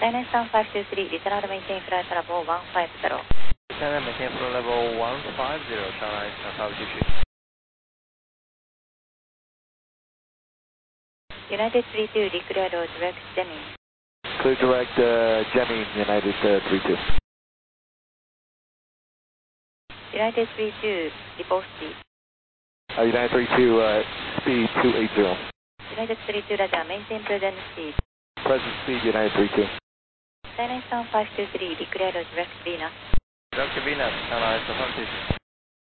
Skyline 523, return maintain flight level 150. Skyline maintain flight level 150, Skyline 523. United 32, declare direct jamming. Clear direct jamming, United 32. United 32, report speed. United 32, speed 280. United 32, Roger, maintain present speed. Present speed, United 32. Skyline 523, declare direct Venus. Direct Venus, Skyline 523.